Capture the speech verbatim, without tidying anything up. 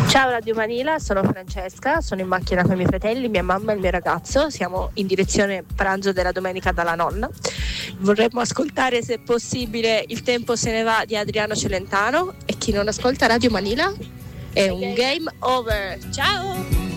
Ciao Radio Manila, sono Francesca, sono in macchina con i miei fratelli, mia mamma e il mio ragazzo, siamo in direzione pranzo della domenica dalla nonna. Vorremmo ascoltare, se possibile, Il tempo se ne va di Adriano Celentano, e chi non ascolta Radio Manila è un game over. Ciao!